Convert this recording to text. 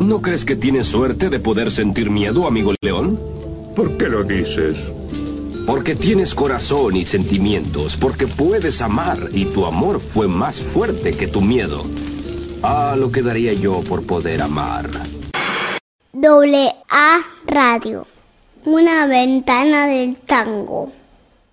¿No crees que tienes suerte de poder sentir miedo, amigo león? ¿Por qué lo dices? Porque tienes corazón y sentimientos, porque puedes amar, y tu amor fue más fuerte que tu miedo. Ah, lo que daría yo por poder amar. AA Radio, una ventana del tango.